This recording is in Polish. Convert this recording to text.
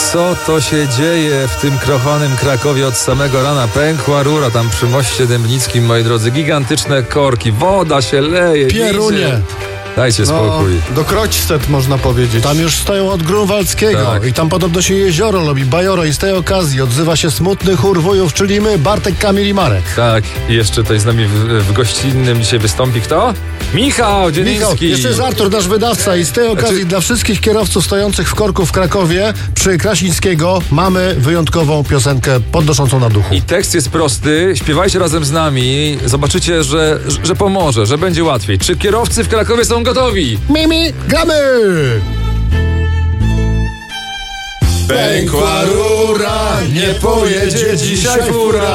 Co to się dzieje w tym krochonym Krakowie od samego rana? Pękła rura tam przy moście Dębnickim, moi drodzy. Gigantyczne korki, woda się leje. Pierunie. Widzę. Dajcie spokój. Do Kroćset można powiedzieć. Tam już stoją od Grunwaldzkiego Tak. i tam podobno się jezioro robi, bajoro, i z tej okazji odzywa się smutny chór wujów, czyli my, Bartek, Kamil i Marek. Tak, i jeszcze tutaj z nami w gościnnym dzisiaj wystąpi kto? Michał Dzieliński. Jeszcze jest Artur, nasz wydawca, i z tej okazji dla wszystkich kierowców stojących w korku w Krakowie przy Krasińskiego mamy wyjątkową piosenkę podnoszącą na duchu. I tekst jest prosty, śpiewajcie razem z nami, zobaczycie, że pomoże, że będzie łatwiej. Czy kierowcy w Krakowie są gotowi? Mimi, gramy! Pękła rura, nie pojedzie dzisiaj fura.